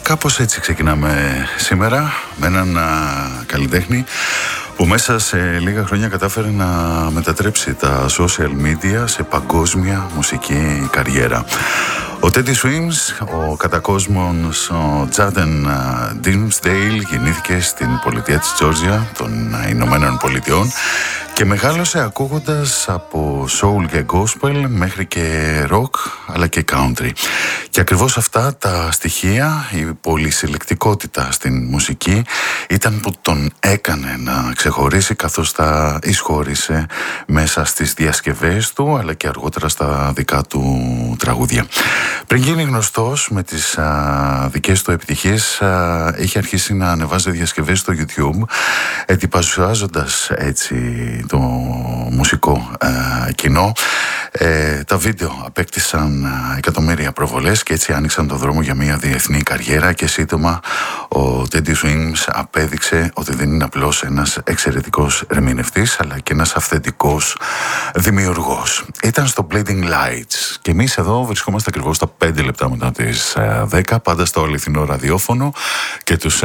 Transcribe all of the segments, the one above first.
Κάπως έτσι ξεκινάμε σήμερα με έναν καλλιτέχνη που μέσα σε λίγα χρόνια κατάφερε να μετατρέψει τα social media σε παγκόσμια μουσική καριέρα. Ο Teddy Swims, ο κατακόσμος ο Jaden Dimmesdale, γεννήθηκε στην πολιτεία της Georgia των Ηνωμένων Πολιτειών και μεγάλωσε ακούγοντας από soul και gospel μέχρι και rock αλλά και country. Και ακριβώς αυτά τα στοιχεία, η πολυσυλλεκτικότητα στην μουσική ήταν που τον έκανε να ξεχωρίσει, καθώς τα εισχώρησε μέσα στις διασκευές του αλλά και αργότερα στα δικά του τραγούδια. Πριν γίνει γνωστός με τις δικές του επιτυχίες, είχε αρχίσει να ανεβάζει διασκευές στο YouTube, εντυπωσιάζοντας έτσι το μουσικό κοινό. Τα βίντεο απέκτησαν εκατομμύρια προβολές και έτσι άνοιξαν το δρόμο για μια διεθνή καριέρα και σύντομα ο Teddy Swims απέδειξε ότι δεν είναι απλώς ένας εξαιρετικός ερμηνευτής αλλά και ένας αυθεντικός δημιουργός. Ήταν στο Bleeding Lights και εμείς εδώ βρισκόμαστε ακριβώς στα 5 λεπτά μετά τις 10, πάντα στο αληθινό ραδιόφωνο και τους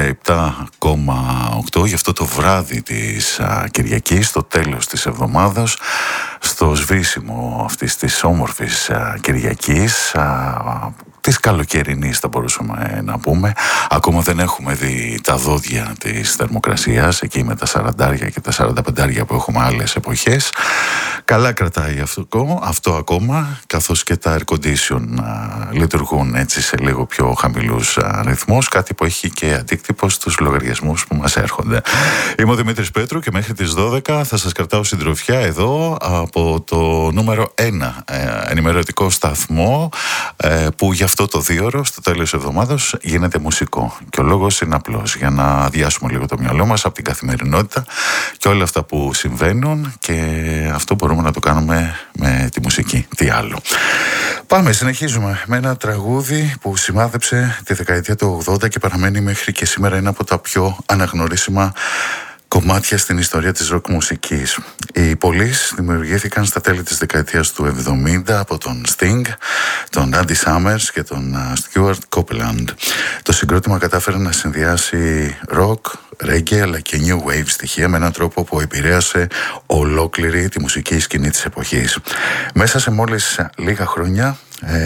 97,8 γι' αυτό το βράδυ της Κυριακής, στο τέλος της εβδομάδας, στο σβήσιμο αυτής της όμορφης Κυριακής, της καλοκαιρινής θα μπορούσαμε να πούμε. Ακόμα δεν έχουμε δει τα δόντια της θερμοκρασίας, εκεί με τα 40 και τα 45 που έχουμε άλλες εποχές. Καλά κρατάει αυτό ακόμα, καθώς και τα air condition λειτουργούν έτσι σε λίγο πιο χαμηλούς ρυθμούς, κάτι που έχει και αντίκτυπο στους λογαριασμούς που μας έρχονται. Είμαι ο Δημήτρης Πέτρου και μέχρι τις 12 θα σας κρατάω συντροφιά εδώ από το νούμερο 1 ενημερωτικό σταθμό που γι' αυτό το 2ωρο στο τέλος της εβδομάδας γίνεται μουσικό. Και ο λόγος είναι απλός, για να αδειάσουμε λίγο το μυαλό μας από την καθημερινότητα και όλα αυτά που συμβαίνουν, και αυτό μπορούμε να το κάνουμε με τη μουσική. Τι άλλο. Πάμε, συνεχίζουμε με ένα τραγούδι που σημάδεψε τη δεκαετία του 80 και παραμένει μέχρι και σήμερα ένα από τα πιο αναγνωρίσιμα κομμάτια στην ιστορία της ροκ μουσικής. Οι Police δημιουργήθηκαν στα τέλη της δεκαετίας του 70 από τον Sting, τον Andy Summers και τον Stuart Copeland. Το συγκρότημα κατάφερε να συνδυάσει rock, reggae αλλά και new wave στοιχεία με έναν τρόπο που επηρέασε ολόκληρη τη μουσική σκηνή της εποχής. Μέσα σε μόλις λίγα χρόνια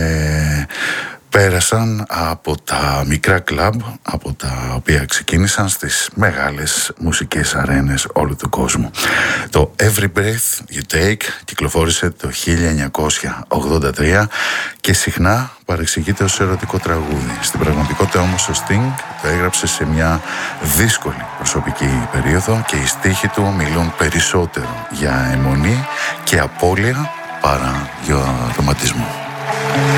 πέρασαν από τα μικρά κλαμπ από τα οποία ξεκίνησαν στις μεγάλες μουσικές αρένες όλου του κόσμου. Το Every Breath You Take κυκλοφόρησε το 1983 και συχνά παρεξηγείται ως ερωτικό τραγούδι. Στην πραγματικότητα όμως ο Sting το έγραψε σε μια δύσκολη προσωπική περίοδο και οι στίχοι του μιλούν περισσότερο για αιμονή και απώλεια παρά για ρομαντισμό.